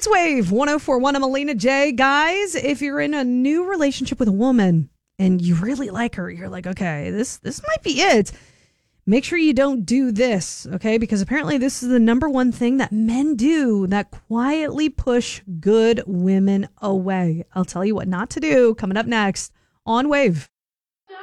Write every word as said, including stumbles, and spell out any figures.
Wave one oh four point one. I'm Alina J. Guys, if you're in a new relationship with a woman and you really like her, you're like, okay, this this might be it. Make sure you don't do this, okay? Because apparently this is the number one thing that men do that quietly push good women away. I'll tell you what not to do coming up next on Wave.